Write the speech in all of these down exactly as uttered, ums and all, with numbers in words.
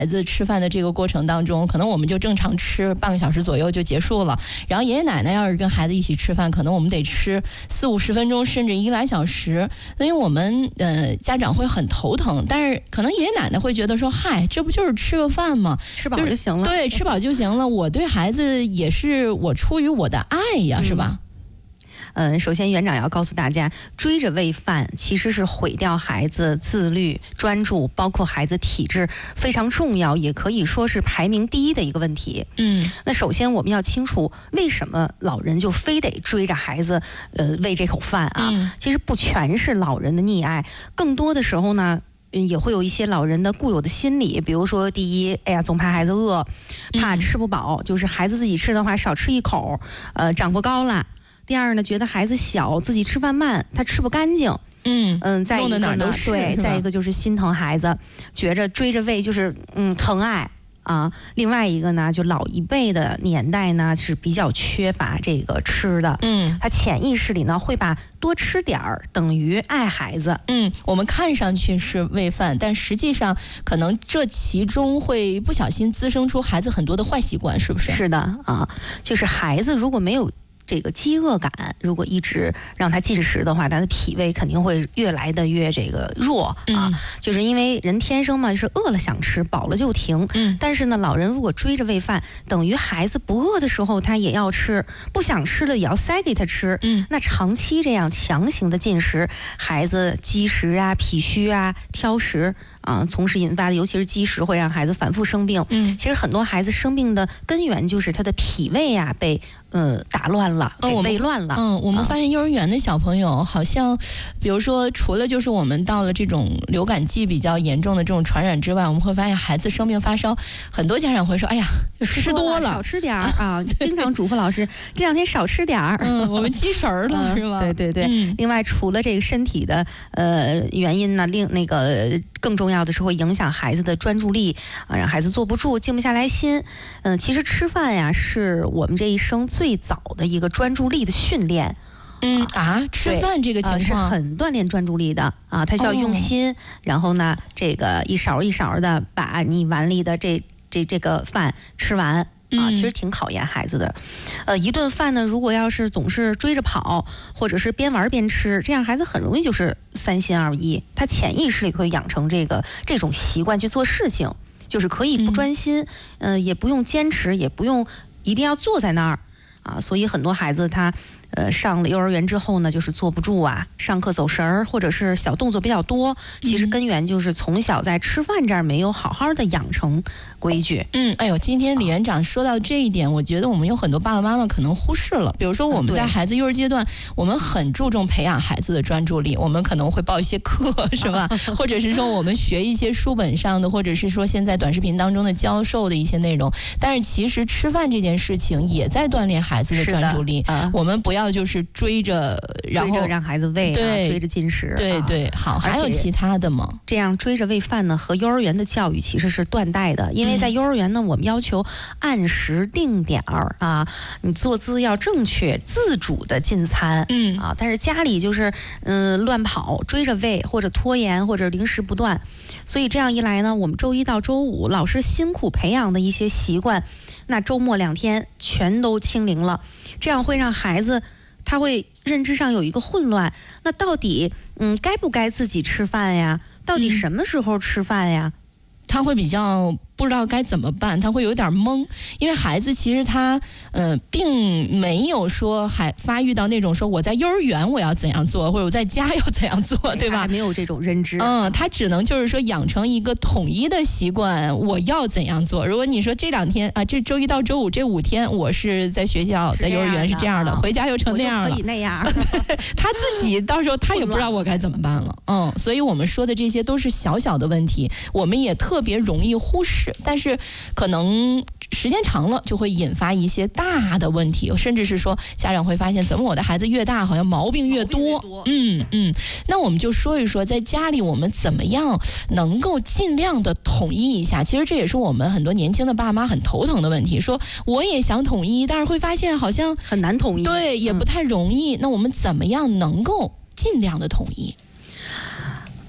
孩子吃饭的这个过程当中，可能我们就正常吃半个小时左右就结束了，然后爷爷奶奶要是跟孩子一起吃饭，可能我们得吃四五十分钟甚至一个来小时，所以我们呃家长会很头疼。但是可能爷爷奶奶会觉得说，嗨，这不就是吃个饭吗？ 吃饱就行了。 对，吃饱就行了。我对孩子也是我出于我的爱呀，嗯、是吧？ 嗯，首先园长要告诉大家，追着喂饭其实是毁掉孩子自律、专注，包括孩子体质非常重要，也可以说是排名第一的一个问题。嗯，那首先我们要清楚，为什么老人就非得追着孩子呃喂这口饭啊？嗯、其实不全是老人的溺爱，更多的时候呢。也会有一些老人的固有的心理，比如说第一，哎呀，总怕孩子饿，怕吃不饱，嗯、就是孩子自己吃的话少吃一口，呃，长不高了。第二呢，觉得孩子小，自己吃饭慢，他吃不干净。嗯嗯，再一个呢，对，再一个就是心疼孩子，觉着追着喂就是嗯疼爱。啊，另外一个呢，就老一辈的年代呢是比较缺乏这个吃的，嗯，他潜意识里呢会把多吃点儿等于爱孩子， 嗯，我们看上去是喂饭，但实际上可能这其中会不小心滋生出孩子很多的坏习惯，是不是？ 是的啊，就是孩子如果没有这个饥饿感，如果一直让他进食的话，他的脾胃肯定会越来的越这个弱啊。嗯、就是因为人天生嘛，是饿了想吃，饱了就停。嗯。但是呢，老人如果追着喂饭，等于孩子不饿的时候他也要吃，不想吃了也要塞给他吃。嗯。那长期这样强行的进食，孩子积食啊、脾虚啊、挑食。啊，从事引发的，尤其是积食会让孩子反复生病。嗯，其实很多孩子生病的根源就是他的脾胃啊被呃打乱了，给喂乱了。 嗯，我们发现幼儿园的小朋友好像，比如说除了就是我们到了这种流感季比较严重的这种传染之外，我们会发现孩子生病发烧，很多家长会说，哎呀，吃多了， 少吃点儿啊。经常嘱咐老师这两天少吃点儿。 嗯，我们积食儿了、嗯、是吧？ 对对对。嗯、另外，除了这个身体的呃原因呢，另那个更重要。要的是会影响孩子的专注力啊，让孩子坐不住、静不下来心。嗯，其实吃饭呀，是我们这一生最早的一个专注力的训练。 嗯啊，吃饭这个情况、呃、 是很锻炼专注力的啊，它需要用心。哦、然后呢，这个一勺一勺的把你碗里的这这这个饭吃完。啊，其实挺考验孩子的，呃，一顿饭呢，如果要是总是追着跑，或者是边玩边吃，这样孩子很容易就是三心二意，他潜意识里会养成这个这种习惯去做事情，就是可以不专心，嗯、呃，也不用坚持，也不用一定要坐在那儿啊，所以很多孩子他。呃，上了幼儿园之后呢，就是坐不住啊，上课走神儿，或者是小动作比较多。其实根源就是从小在吃饭这儿没有好好的养成规矩。 嗯，哎呦，今天李园长说到这一点，我觉得我们有很多爸爸妈妈可能忽视了。比如说我们在孩子幼儿阶段，我们很注重培养孩子的专注力，我们可能会报一些课，是吧？或者是说我们学一些书本上的，或者是说现在短视频当中的教授的一些内容。但是其实吃饭这件事情也在锻炼孩子的专注力。啊、我们不要。就是追着，然后追着让孩子喂、啊， 对， 追着进食， 对对，好，还有其他的吗？ 这样追着喂饭呢，和幼儿园的教育其实是断代的，因为在幼儿园呢，我们要求按时定点儿啊，你坐姿要正确，自主的进餐，嗯啊，但是家里就是嗯、呃、乱跑，追着喂，或者拖延，或者零食不断，所以这样一来呢，我们周一到周五老师辛苦培养的一些习惯，那周末两天全都清零了，这样会让孩子。他会认知上有一个混乱，那到底嗯该不该自己吃饭呀？到底什么时候吃饭呀？ 嗯、他会比较不知道该怎么办，他会有点懵，因为孩子其实他呃并没有说还发育到那种说我在幼儿园我要怎样做，或者我在家要怎样做，对吧？ 还没有这种认知。 嗯，他只能就是说养成一个统一的习惯，我要怎样做。如果你说这两天啊，这周一到周五这五天我是在学校在幼儿园是这样的，回家又成那样了， 可以那样。 对，他自己到时候他也不知道我该怎么办了。嗯，所以我们说的这些都是小小的问题，我们也特别容易忽视。但是可能时间长了就会引发一些大的问题，甚至是说家长会发现怎么我的孩子越大好像毛病越多。 越多嗯嗯，那我们就说一说在家里我们怎么样能够尽量的统一一下。其实这也是我们很多年轻的爸妈很头疼的问题，说我也想统一，但是会发现好像很难统一， 对，也不太容易。嗯、那我们怎么样能够尽量的统一？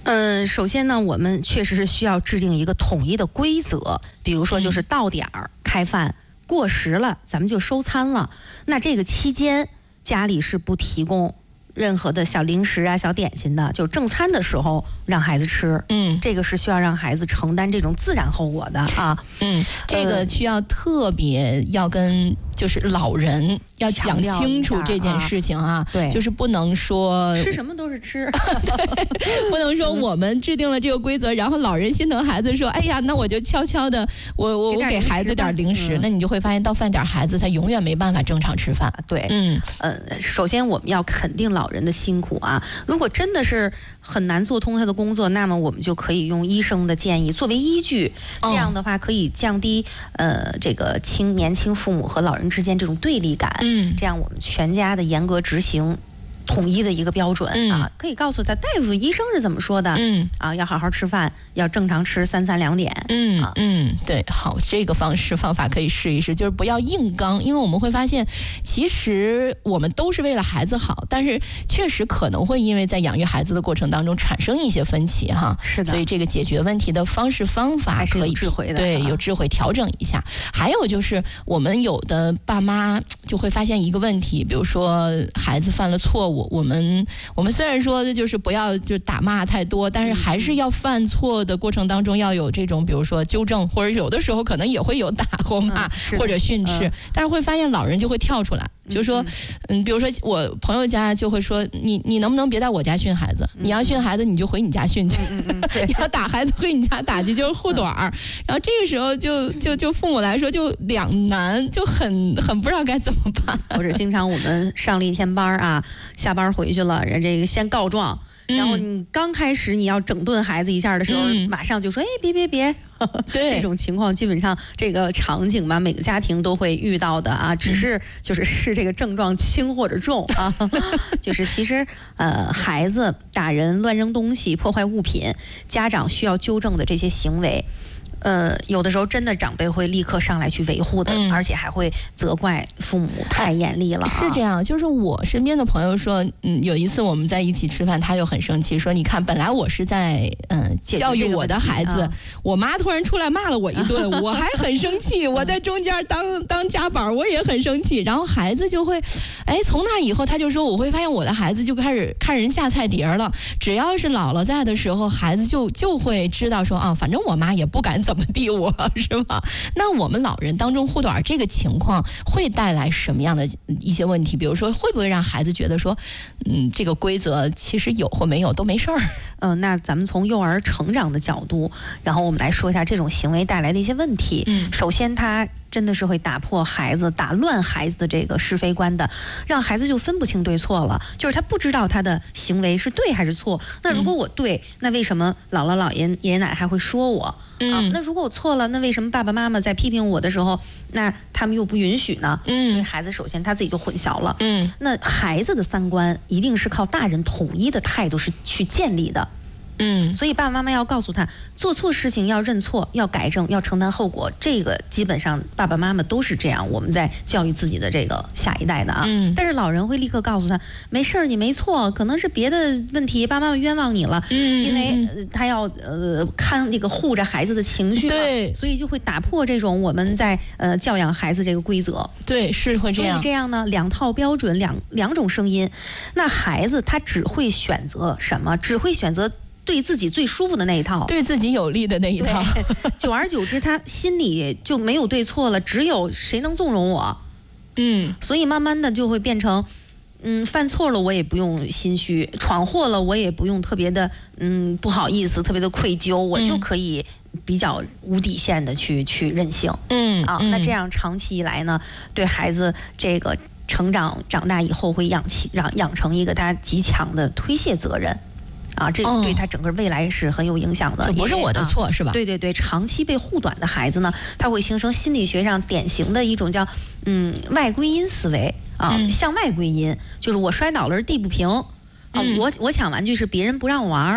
嗯，首先呢，我们确实是需要制定一个统一的规则，比如说就是到点儿开饭，过时了咱们就收餐了。那这个期间家里是不提供任何的小零食啊、小点心的，就正餐的时候让孩子吃。嗯，这个是需要让孩子承担这种自然后果的啊。 嗯，这个需要特别要跟就是老人要讲清楚这件事情啊。 对， 就是不能说吃什么都是吃， 对，不能说我们制定了这个规则，然后老人心疼孩子说，哎呀，那我就悄悄的，我我我给孩子点零食，那你就会发现到饭点孩子他永远没办法正常吃饭。 对，嗯，呃，首先我们要肯定老人的辛苦啊，如果真的是很难做通他的工作，那么我们就可以用医生的建议作为依据，这样的话可以降低呃这个轻年轻父母和老人之间这种对立感。嗯，这样我们全家的严格执行统一的一个标准、嗯、啊，可以告诉他大夫医生是怎么说的。嗯，啊，要好好吃饭，要正常吃三餐两点。 嗯、啊、嗯，对，好，这个方式方法可以试一试，就是不要硬刚，因为我们会发现其实我们都是为了孩子好，但是确实可能会因为在养育孩子的过程当中产生一些分歧哈。 是的， 所以这个解决问题的方式方法可以有智慧的， 对，有智慧调整一下。还有就是我们有的爸妈就会发现一个问题，比如说孩子犯了错误，我们我们虽然说就是不要就打骂太多，但是还是要犯错的过程当中要有这种比如说纠正，或者有的时候可能也会有打或骂、嗯、或者训斥、嗯、但是会发现老人就会跳出来，就说嗯，比如说我朋友家就会说你你能不能别在我家训孩子、嗯、你要训孩子你就回你家训去、嗯嗯、你要打孩子回你家打去，就是护短儿、嗯、然后这个时候就就就父母来说就两难，就很很不知道该怎么办。 或者经常我们上了一天班啊，下班回去了，人这个先告状，然后你刚开始你要整顿孩子一下的时候、嗯、马上就说哎别别别，对，这种情况基本上这个场景吧每个家庭都会遇到的啊，只是就是是这个症状轻或者重啊。就是其实呃孩子打人、乱扔东西、破坏物品，家长需要纠正的这些行为，呃，有的时候真的长辈会立刻上来去维护的、嗯，而且还会责怪父母太严厉了、啊。 是这样，就是我身边的朋友说，嗯，有一次我们在一起吃饭，他就很生气，说你看，本来我是在嗯、呃、教育我的孩子、啊，我妈突然出来骂了我一顿，我还很生气，我在中间当当夹板，我也很生气，然后孩子就会，哎，从那以后他就说，我会发现我的孩子就开始看人下菜碟了，只要是姥姥在的时候，孩子就就会知道说啊，反正我妈也不敢怎么地我是吧？那我们老人当中护短这个情况会带来什么样的一些问题？比如说，会不会让孩子觉得说，嗯，这个规则其实有或没有都没事儿？ 嗯、呃，那咱们从幼儿成长的角度，然后我们来说一下这种行为带来的一些问题。嗯，首先他真的是会打破孩子、打乱孩子的这个是非观的，让孩子就分不清对错了，就是他不知道他的行为是对还是错。那如果我对，那为什么姥姥姥爷爷爷奶奶还会说我？嗯、啊，那如果我错了，那为什么爸爸妈妈在批评我的时候，那他们又不允许呢？嗯，所以孩子首先他自己就混淆了。嗯，那孩子的三观一定是靠大人统一的态度是去建立的。嗯，所以爸爸妈妈要告诉他，做错事情要认错，要改正，要承担后果。这个基本上爸爸妈妈都是这样，我们在教育自己的这个下一代的啊。嗯，但是老人会立刻告诉他，没事儿，你没错，可能是别的问题，爸爸妈妈冤枉你了。嗯，因为、呃、他要呃看那个护着孩子的情绪嘛，对，所以就会打破这种我们在呃教养孩子这个规则。 对，是会这样。 所以这样呢，两套标准，两两种声音，那孩子他只会选择什么？只会选择对自己最舒服的那一套， 对自己有利的那一套。 久而久之，他心里就没有对错了，只有谁能纵容我。嗯，所以慢慢的就会变成，嗯，犯错了我也不用心虚，闯祸了我也不用特别的，嗯，不好意思，特别的愧疚，我就可以比较无底线的去去任性。嗯啊，那这样长期以来呢，对孩子这个成长长大以后会养起养养成一个他极强的推卸责任。啊，这对他整个未来是很有影响的。 这不是我的错、啊、是吧？ 对对对，长期被护短的孩子呢，他会形成心理学上典型的一种叫嗯外归因思维啊、嗯，向外归因，就是我摔倒了是地不平啊、嗯，我我抢玩具是别人不让我玩，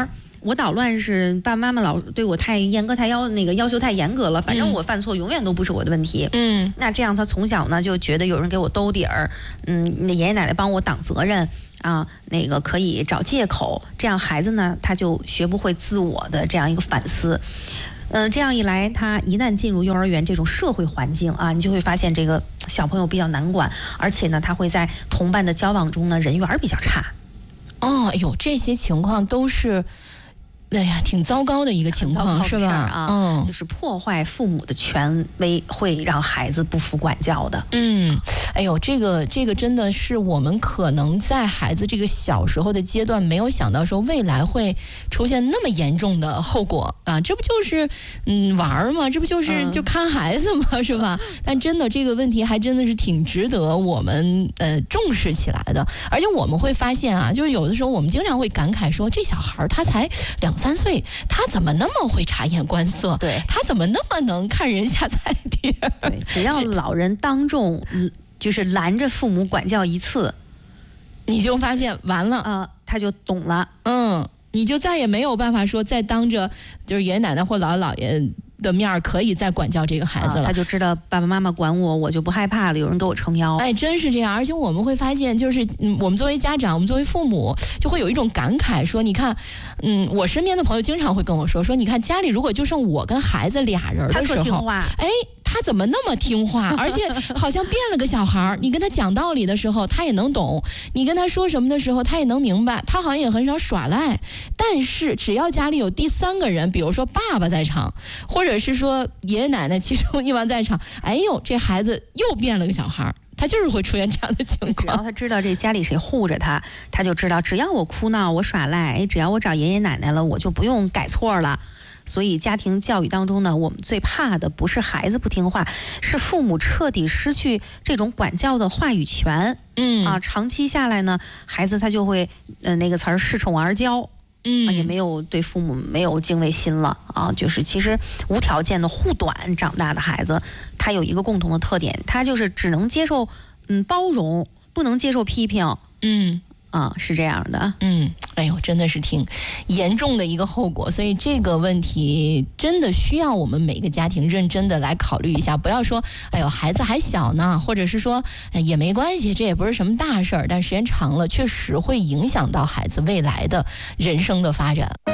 我捣乱是爸爸妈妈老对我太严格，太要那个要求太严格了，反正我犯错永远都不是我的问题。 嗯， 那这样他从小呢就觉得有人给我兜底儿，嗯，爷爷奶奶帮我挡责任啊，那个可以找借口，这样孩子呢他就学不会自我的这样一个反思。嗯、呃，这样一来，他一旦进入幼儿园这种社会环境啊，你就会发现这个小朋友比较难管，而且呢，他会在同伴的交往中呢，人缘比较差。 哦，哎呦，这些情况都是。哎呀，挺糟糕的一个情况，是吧？ 啊，嗯，就是破坏父母的权威，会让孩子不服管教的。 嗯，哎呦，这个这个真的是我们可能在孩子这个小时候的阶段没有想到说未来会出现那么严重的后果啊！这不就是嗯玩吗？这不就是就看孩子吗？是吧？但真的这个问题还真的是挺值得我们呃重视起来的。而且我们会发现啊，就是有的时候我们经常会感慨说，这小孩他才两三岁，他怎么那么会察言观色？ 对， 他怎么那么能看人下菜碟？ 对，只要老人当众就是拦着父母管教一次， 你就发现完了啊、呃，他就懂了。 嗯，你就再也没有办法说再当着就是爷爷奶奶或姥姥姥爷的面儿可以再管教这个孩子了、 啊，他就知道爸爸妈妈管我，我就不害怕了，有人给我撑腰。 哎，真是这样。而且我们会发现，就是嗯，我们作为家长，我们作为父母，就会有一种感慨，说，你看，嗯，我身边的朋友经常会跟我说，说你看家里如果就剩我跟孩子俩人的时候，哎。他怎么那么听话，而且好像变了个小孩。你跟他讲道理的时候，他也能懂；你跟他说什么的时候，他也能明白。他好像也很少耍赖。但是只要家里有第三个人，比如说爸爸在场，或者是说爷爷奶奶其中一方在场，哎呦，这孩子又变了个小孩。他就是会出现这样的情况。 只要他知道这家里谁护着他，他就知道只要我哭闹，我耍赖，哎，只要我找爷爷奶奶了，我就不用改错了。所以家庭教育当中呢，我们最怕的不是孩子不听话，是父母彻底失去这种管教的话语权。 嗯啊，长期下来呢，孩子他就会呃那个词儿恃宠而骄。 嗯、 啊，也没有对父母没有敬畏心了啊，就是其实无条件的护短长大的孩子，他有一个共同的特点，他就是只能接受嗯包容，不能接受批评。 嗯。 啊，是这样的， 嗯，哎呦，真的是挺严重的一个后果，所以这个问题真的需要我们每个家庭认真的来考虑一下，不要说，哎呦，孩子还小呢，或者是说，哎，也没关系，这也不是什么大事儿，但时间长了，确实会影响到孩子未来的人生的发展。